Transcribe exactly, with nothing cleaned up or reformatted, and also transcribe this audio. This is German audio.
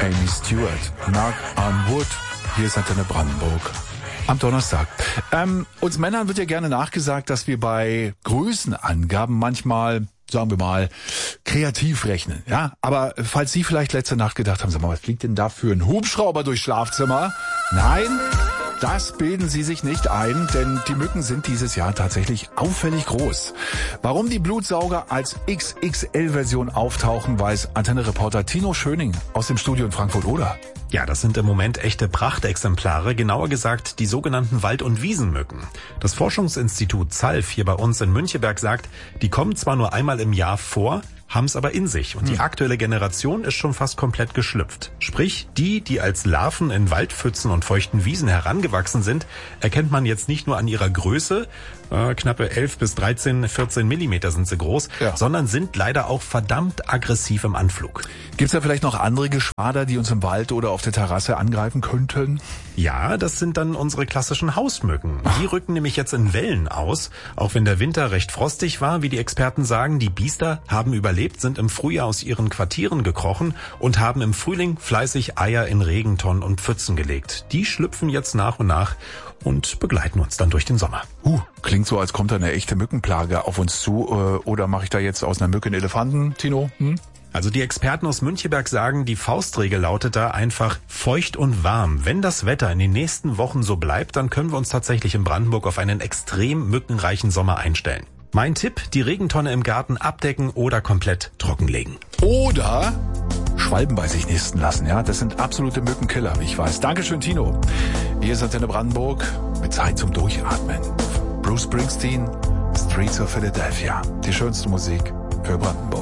Amy Stewart, Knock on Wood. Hier ist Antenne Brandenburg. Am Donnerstag. Ähm, uns Männern wird ja gerne nachgesagt, dass wir bei Größenangaben manchmal, sagen wir mal, kreativ rechnen. Ja, aber falls Sie vielleicht letzte Nacht gedacht haben, sag mal, was fliegt denn da für ein Hubschrauber durchs Schlafzimmer? Nein, das bilden Sie sich nicht ein, denn die Mücken sind dieses Jahr tatsächlich auffällig groß. Warum die Blutsauger als X X L-Version auftauchen, weiß Antenne-Reporter Tino Schöning aus dem Studio in Frankfurt-Oder. Ja, das sind im Moment echte Prachtexemplare, genauer gesagt die sogenannten Wald- und Wiesenmücken. Das Forschungsinstitut ZALF hier bei uns in Müncheberg sagt, die kommen zwar nur einmal im Jahr vor, haben es aber in sich. Und die aktuelle Generation ist schon fast komplett geschlüpft. Sprich, die, die als Larven in Waldpfützen und feuchten Wiesen herangewachsen sind, erkennt man jetzt nicht nur an ihrer Größe, äh, knappe elf bis dreizehn, vierzehn Millimeter sind sie groß, ja, sondern sind leider auch verdammt aggressiv im Anflug. Gibt's da vielleicht noch andere Geschwader, die uns im Wald oder auf der Terrasse angreifen könnten? Ja, das sind dann unsere klassischen Hausmücken. Die rücken nämlich jetzt in Wellen aus. Auch wenn der Winter recht frostig war, wie die Experten sagen, die Biester haben überlebt, sind im Frühjahr aus ihren Quartieren gekrochen und haben im Frühling fleißig Eier in Regentonnen und Pfützen gelegt. Die schlüpfen jetzt nach und nach und begleiten uns dann durch den Sommer. Uh, klingt so, als kommt da eine echte Mückenplage auf uns zu. Oder mache ich da jetzt aus einer Mücke einen Elefanten, Tino? Hm? Also die Experten aus Müncheberg sagen, die Faustregel lautet da einfach feucht und warm. Wenn das Wetter in den nächsten Wochen so bleibt, dann können wir uns tatsächlich in Brandenburg auf einen extrem mückenreichen Sommer einstellen. Mein Tipp, die Regentonne im Garten abdecken oder komplett trockenlegen. Oder Schwalben bei sich nisten lassen, ja. Das sind absolute Mückenkiller, wie ich weiß. Dankeschön, Tino. Hier ist Antenne Brandenburg mit Zeit zum Durchatmen. Bruce Springsteen, Streets of Philadelphia. Die schönste Musik für Brandenburg.